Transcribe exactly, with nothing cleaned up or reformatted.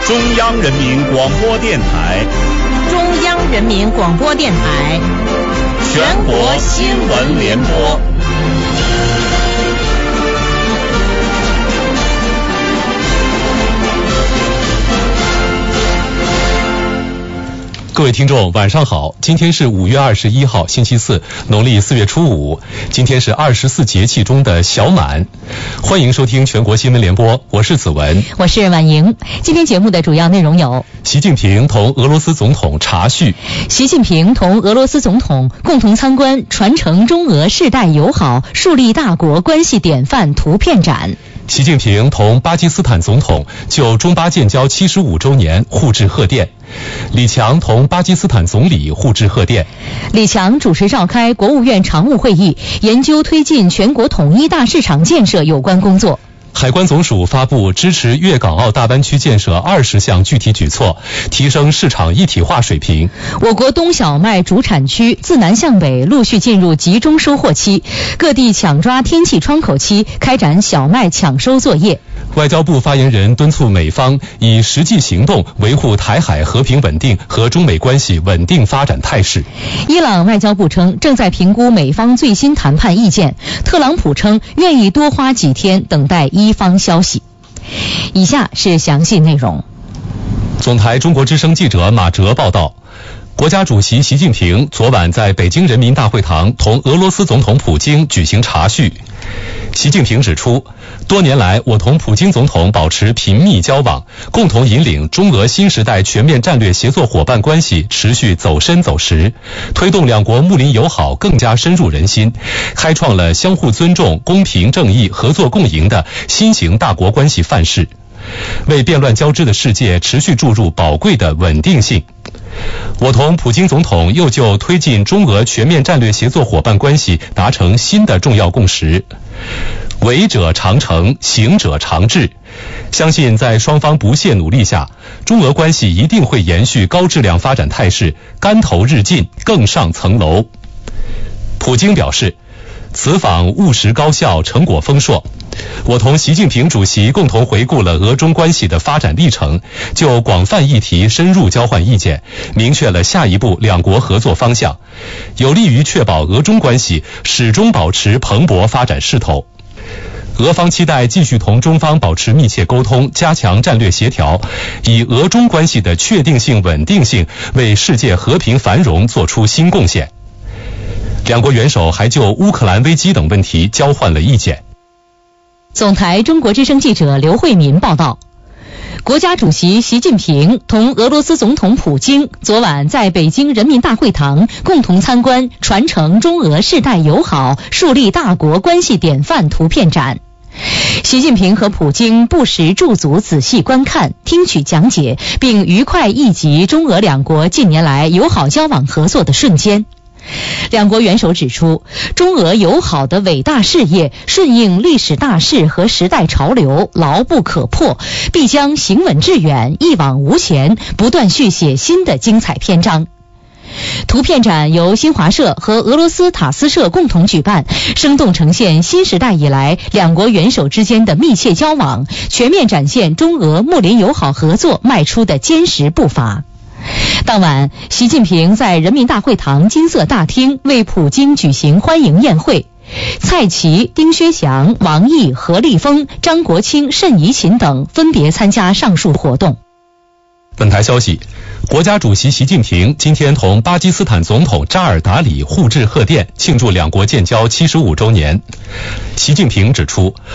中央人民广播电台， 中央人民广播电台， 全国新闻联播。 各位听众晚上好，今天是五月二十一号星期四，农历四月初五，今天是二十四节气中的小满。欢迎收听全国新闻联播，我是子文， 我是婉莹。今天节目的主要内容有： 习近平同俄罗斯总统茶叙， 习近平同俄罗斯总统共同参观传承中俄世代友好、树立大国关系典范图片展。 习近平同巴基斯坦总统就中巴建交七十五周年互致贺电，李强同巴基斯坦总理互致贺电。 李强主持召开国务院常务会议，研究推进全国统一大市场建设有关工作。 海关总署发布支持粤港澳大湾区建设二十项具体举措，提升市场一体化水平。 我国冬小麦主产区自南向北陆续进入集中收获期，各地抢抓天气窗口期，开展小麦抢收作业。 外交部发言人敦促美方以实际行动维护台海和平稳定和中美关系稳定发展态势。 伊朗外交部称正在评估美方最新谈判意见，特朗普称愿意多花几天等待伊方消息。以下是详细内容。 总台中国之声记者马哲报道，国家主席习近平昨晚在北京人民大会堂同俄罗斯总统普京举行茶叙。习近平指出，多年来我同普京总统保持频密交往，共同引领中俄新时代全面战略协作伙伴关系持续走深走实，推动两国睦邻友好更加深入人心，开创了相互尊重、公平正义、合作共赢的新型大国关系范式，为变乱交织的世界持续注入宝贵的稳定性。我同普京总统又就推进中俄全面战略协作伙伴关系达成新的重要共识，为者常成，行者常至。相信在双方不懈努力下，中俄关系一定会延续高质量发展态势，竿头日进，更上层楼。普京表示，此访务实高效，成果丰硕。我同习近平主席共同回顾了俄中关系的发展历程，就广泛议题深入交换意见，明确了下一步两国合作方向，有利于确保俄中关系始终保持蓬勃发展势头。俄方期待继续同中方保持密切沟通，加强战略协调，以俄中关系的确定性、稳定性为世界和平繁荣做出新贡献。两国元首还就乌克兰危机等问题交换了意见。 总台中国之声记者刘慧民报道，国家主席习近平同俄罗斯总统普京昨晚在北京人民大会堂共同参观传承中俄世代友好、树立大国关系典范图片展。习近平和普京不时驻足仔细观看、听取讲解，并愉快忆及中俄两国近年来友好交往合作的瞬间。两国元首指出，中俄友好的伟大事业顺应历史大势和时代潮流，牢不可破，必将行稳致远，一往无前，不断续写新的精彩篇章。图片展由新华社和俄罗斯塔斯社共同举办，生动呈现新时代以来两国元首之间的密切交往，全面展现中俄睦邻友好合作迈出的坚实步伐。当晚，习近平在人民大会堂金色大厅为普京举行欢迎宴会，蔡奇、丁薛祥、王毅、何立峰、张国清、单怡琴等分别参加上述活动。 本台消息，国家主席习近平今天同巴基斯坦总统扎尔达里互致贺电，庆祝两国建交七十五周年。习近平指出，